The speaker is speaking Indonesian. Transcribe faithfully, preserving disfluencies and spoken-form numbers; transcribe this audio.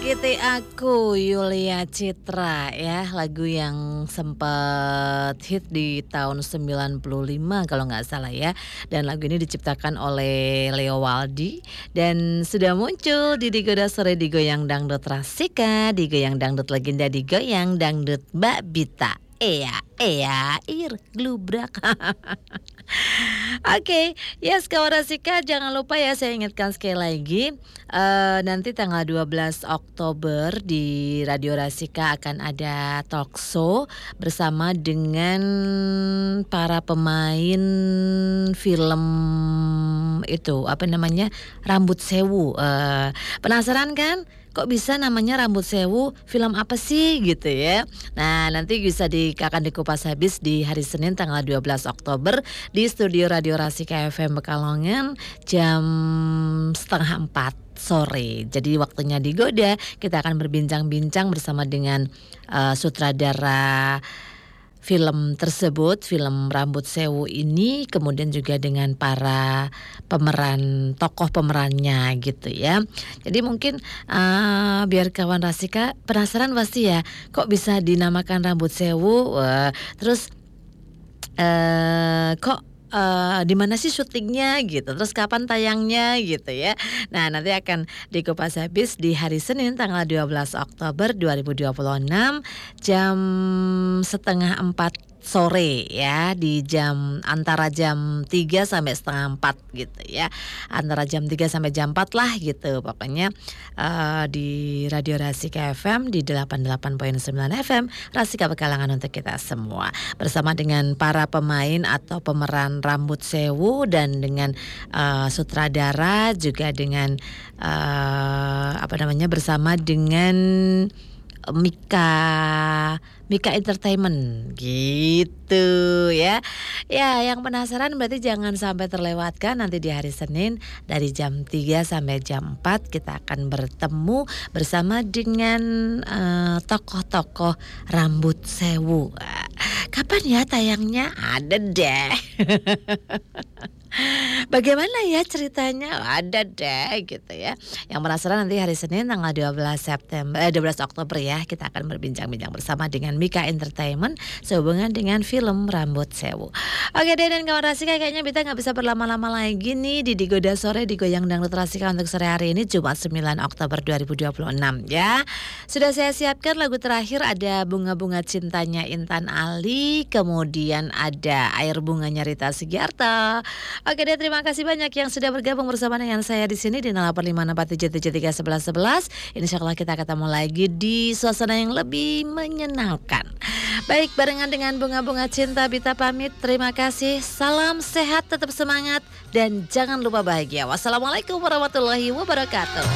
Menyakiti Aku, Yulia Citra ya, lagu yang sempat hit di tahun sembilan puluh lima kalau nggak salah ya. Dan lagu ini diciptakan oleh Leo Waldi dan sudah muncul di Digoda Sore di Goyang Dangdut Rasika, di Goyang Dangdut Legenda, di Goyang Dangdut Mbak Bita. Iya, iya, ir glubrak. Oke, okay. Yes kawan Rasika, jangan lupa ya, saya ingatkan sekali lagi uh, nanti tanggal dua belas Oktober di Radio Rasika akan ada talk show bersama dengan para pemain film itu apa namanya Rambut Sewu. Uh, penasaran kan? Kok bisa namanya Rambut Sewu, film apa sih gitu ya. Nah nanti bisa di, akan dikupas habis di hari Senin tanggal dua belas Oktober di studio Radio Rasika F M Pekalongan jam setengah empat sore. Jadi waktunya digoda, kita akan berbincang-bincang bersama dengan uh, sutradara film tersebut, film Rambut Sewu ini, kemudian juga dengan para pemeran, tokoh pemerannya gitu ya. Jadi mungkin uh, biar kawan Rasika penasaran pasti ya, kok bisa dinamakan Rambut Sewu, uh, terus uh, kok Uh, di mana sih syutingnya gitu, terus kapan tayangnya gitu ya. Nah nanti akan dikupas habis di hari Senin tanggal dua belas Oktober dua ribu dua puluh enam jam setengah empat sore ya, di jam antara jam tiga sampai setengah empat gitu ya, antara jam tiga sampai jam empat lah gitu pokoknya, uh, di Radio Rasika F M di delapan puluh delapan koma sembilan F M Rasika Pekalongan untuk kita semua, bersama dengan para pemain atau pemeran Rambut Sewu dan dengan uh, sutradara, juga dengan uh, apa namanya bersama dengan Mika Mika Entertainment gitu ya. Ya, yang penasaran berarti jangan sampai terlewatkan, nanti di hari Senin dari jam tiga sampai jam empat kita akan bertemu bersama dengan uh, tokoh-tokoh Rambut Sewu. Kapan ya tayangnya? Ada deh. Bagaimana ya ceritanya? Ada deh gitu ya. Yang penasaran nanti hari Senin tanggal dua belas September eh, dua belas Oktober ya, kita akan berbincang-bincang bersama dengan Mika Entertainment sehubungan dengan film Rambut Sewu. Oke deh, dan kawan Rasika, kayaknya kita nggak bisa berlama-lama lagi nih di Digoda Sore di Goyang Dangdut Rasika untuk sore hari ini Jumat sembilan Oktober dua ribu dua puluh enam ya. Sudah saya siapkan lagu terakhir, ada Bunga-Bunga Cintanya Intan Ali, kemudian ada Air Bunganya Rita Sugiarto. Oke deh, terima kasih banyak yang sudah bergabung bersama dengan saya di sini di nol delapan lima enam empat tujuh tujuh tiga satu satu satu satu. Insya Allah kita ketemu lagi di suasana yang lebih menyenangkan. Baik, barengan dengan Bunga-Bunga Cinta, Bita pamit. Terima kasih, salam sehat, tetap semangat, dan jangan lupa bahagia. Wassalamualaikum warahmatullahi wabarakatuh.